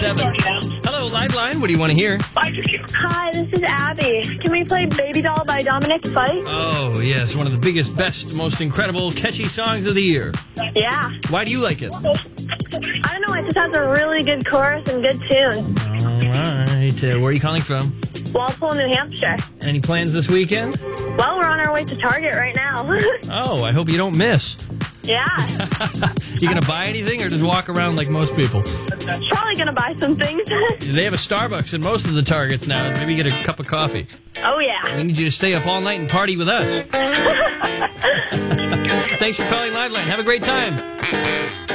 Hello, Liveline. What do you want to hear? Hi, this is Abby. Can we play Baby Doll by Dominic Fike? Oh, yes. One of the biggest, best, most incredible, catchy songs of the year. Yeah. Why do you like it? I don't know, it just has a really good chorus and good tune. All right. Where are you calling from? Walpole, New Hampshire. Any plans this weekend? Well, we're on our way to Target right now. Oh, I hope you don't miss. Yeah. You going to buy anything or just walk around like most people? Probably going to buy some things. They have a Starbucks in most of the Targets now. Maybe get a cup of coffee. Oh, yeah. We need you to stay up all night and party with us. Thanks for calling Liveline. Have a great time.